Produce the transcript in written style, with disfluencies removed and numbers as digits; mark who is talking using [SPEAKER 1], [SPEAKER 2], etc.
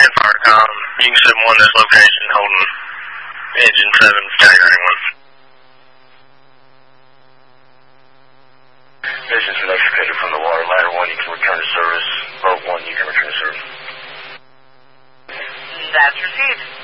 [SPEAKER 1] and Firecom. You can send one this location holding engine 7 Skagger 1.
[SPEAKER 2] Mission's been extricated from the water. Ladder 1, you can return to service. Boat 1, you can return to service.
[SPEAKER 3] That's received.